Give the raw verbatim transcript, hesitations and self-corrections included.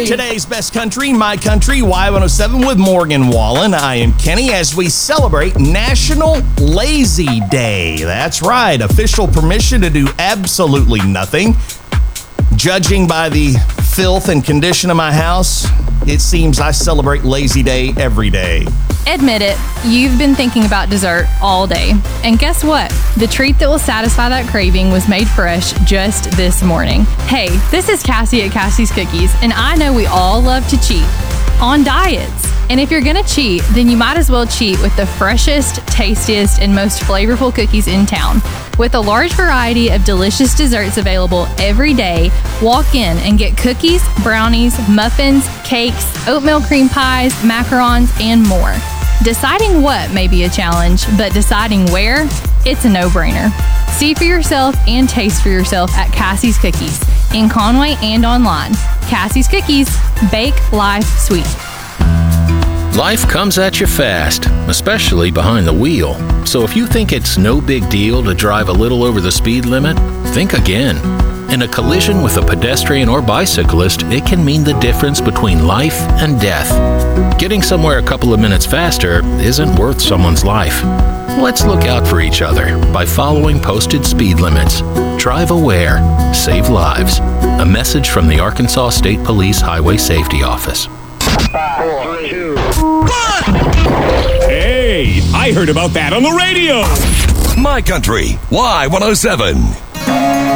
country. Today's best country, My Country, Y one oh seven with Morgan Wallen. I am Kenny as we celebrate National Lazy Day. That's right, official permission to do absolutely nothing. Judging by the filth and condition of my house, it seems I celebrate Lazy Day every day. Admit it, you've been thinking about dessert all day. And guess what? The treat that will satisfy that craving was made fresh just this morning. Hey, this is Cassie at Cassie's Cookies, and I know we all love to cheat on diets. And if you're gonna cheat, then you might as well cheat with the freshest, tastiest, and most flavorful cookies in town. With a large variety of delicious desserts available every day, walk in and get cookies, brownies, muffins, cakes, oatmeal cream pies, macarons, and more. Deciding what may be a challenge, but deciding where, it's a no-brainer. See for yourself and taste for yourself at Cassie's Cookies in Conway and online. Cassie's Cookies, bake life sweet. Life comes at you fast, especially behind the wheel. So if you think it's no big deal to drive a little over the speed limit, think again. In a collision with a pedestrian or bicyclist, it can mean the difference between life and death. Getting somewhere a couple of minutes faster isn't worth someone's life. Let's look out for each other by following posted speed limits. Drive aware, save lives. A message from the Arkansas State Police Highway Safety Office. Five, four, two, Hey, I heard about that on the radio. My Country, Y one oh seven.